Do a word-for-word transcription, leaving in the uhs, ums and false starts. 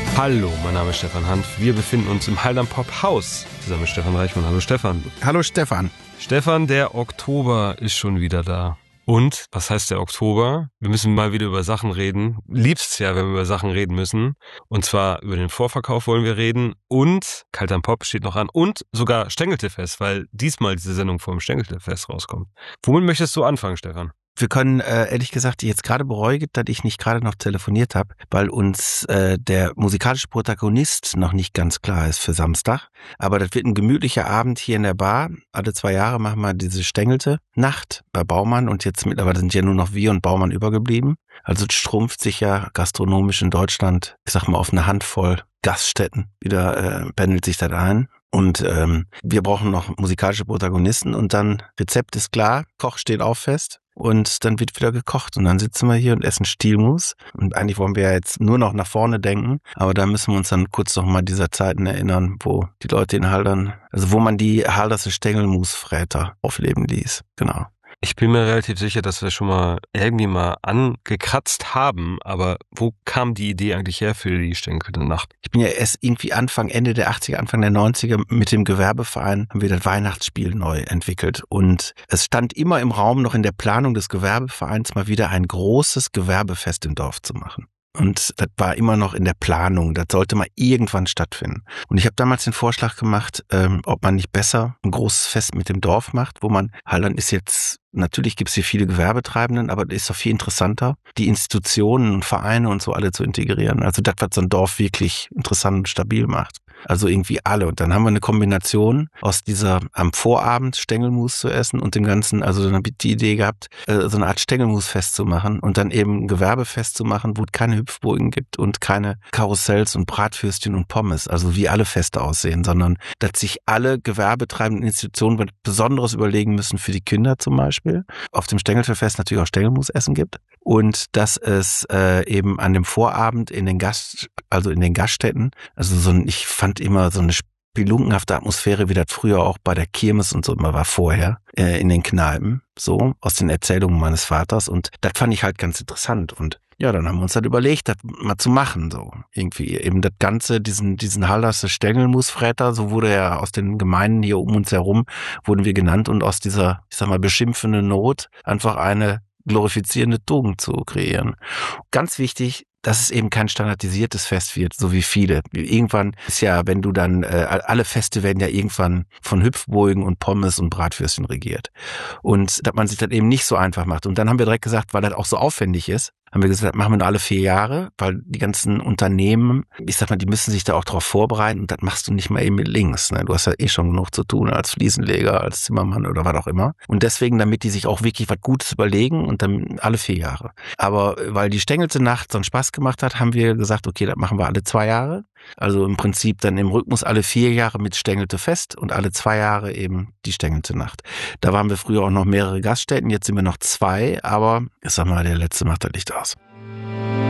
Hallo, mein Name ist Stefan Hanf. Wir befinden uns im Haldern Pop Haus zusammen mit Stefan Reichmann. Hallo Stefan. Hallo Stefan. Stefan, der Oktober ist schon wieder da. Und, was heißt der Oktober? Wir müssen mal wieder über Sachen reden. Liebst's ja, wenn wir über Sachen reden müssen. Und zwar über den Vorverkauf wollen wir reden. Und Haldern Pop steht noch an. Und sogar Stängeltefest, weil diesmal diese Sendung vom Stängeltefest rauskommt. Womit möchtest du anfangen, Stefan? Wir können, äh, ehrlich gesagt, jetzt gerade bereue, dass ich nicht gerade noch telefoniert habe, weil uns äh, der musikalische Protagonist noch nicht ganz klar ist für Samstag. Aber das wird ein gemütlicher Abend hier in der Bar. Alle zwei Jahre machen wir diese Stängelte-Nacht bei Baumann und jetzt mittlerweile sind ja nur noch wir und Baumann übergeblieben. Also es schrumpft sich ja gastronomisch in Deutschland, ich sag mal, auf eine Handvoll Gaststätten. Wieder äh, pendelt sich das ein. Und ähm, wir brauchen noch musikalische Protagonisten und dann Rezept ist klar, Koch steht auch fest und dann wird wieder gekocht und dann sitzen wir hier und essen Stielmus und eigentlich wollen wir ja jetzt nur noch nach vorne denken, aber da müssen wir uns dann kurz noch mal dieser Zeiten erinnern, wo die Leute in Haldern, also wo man die Halderse Stängelmusfräter aufleben ließ, genau. Ich bin mir relativ sicher, dass wir schon mal irgendwie mal angekratzt haben, aber wo kam die Idee eigentlich her für die Stängelnacht? Ich bin ja erst irgendwie Anfang, Ende der achtziger, Anfang der neunziger mit dem Gewerbeverein haben wir das Weihnachtsspiel neu entwickelt und es stand immer im Raum, noch in der Planung des Gewerbevereins mal wieder ein großes Gewerbefest im Dorf zu machen. Und das war immer noch in der Planung, das sollte mal irgendwann stattfinden. Und ich habe damals den Vorschlag gemacht, ähm, ob man nicht besser ein großes Fest mit dem Dorf macht, wo man, Haldern ist jetzt, natürlich gibt es hier viele Gewerbetreibenden, aber es ist doch viel interessanter, die Institutionen und Vereine und so alle zu integrieren. Also das, was so ein Dorf wirklich interessant und stabil macht. Also irgendwie alle. Und dann haben wir eine Kombination aus dieser am Vorabend Stängelmus zu essen und dem Ganzen, also dann habe ich die Idee gehabt, so eine Art Stängelmusfest zu machen und dann eben ein Gewerbefest zu machen, wo es keine Hüpfburgen gibt und keine Karussells und Bratwürstchen und Pommes, also wie alle Feste aussehen, sondern dass sich alle gewerbetreibenden Institutionen was Besonderes überlegen müssen für die Kinder zum Beispiel. Auf dem Stängeltefest natürlich auch Stängelmus essen gibt und dass es äh, eben an dem Vorabend in den Gast, also in den Gaststätten, also so ein, ich fand immer so eine spelunkenhafte Atmosphäre, wie das früher auch bei der Kirmes und so immer war vorher, äh, in den Kneipen, so aus den Erzählungen meines Vaters und das fand ich halt ganz interessant und ja, dann haben wir uns halt überlegt, das mal zu machen, so irgendwie eben das Ganze, diesen diesen Halderse Stängelmusfräter, so wurde er aus den Gemeinden hier um uns herum, wurden wir genannt und aus dieser, ich sag mal, beschimpfenden Not einfach eine glorifizierende Tugend zu kreieren. Ganz wichtig, dass es eben kein standardisiertes Fest wird, so wie viele. Irgendwann ist ja, wenn du dann, äh, alle Feste werden ja irgendwann von Hüpfburgen und Pommes und Bratwürstchen regiert. Und dass man sich das eben nicht so einfach macht. Und dann haben wir direkt gesagt, weil das auch so aufwendig ist, haben wir gesagt, machen wir nur alle vier Jahre, weil die ganzen Unternehmen, ich sag mal, die müssen sich da auch drauf vorbereiten und das machst du nicht mal eben mit links. Ne? Du hast ja eh schon genug zu tun als Fliesenleger, als Zimmermann oder was auch immer. Und deswegen, damit die sich auch wirklich was Gutes überlegen und dann alle vier Jahre. Aber weil die Stängelte Nacht so einen Spaß gemacht hat, haben wir gesagt, okay, das machen wir alle zwei Jahre. Also im Prinzip dann im Rhythmus alle vier Jahre mit Stängelte Fest und alle zwei Jahre eben die Stängelte Nacht. Da waren wir früher auch noch mehrere Gaststätten, jetzt sind wir noch zwei, aber ich sag mal, der letzte macht das Licht aus.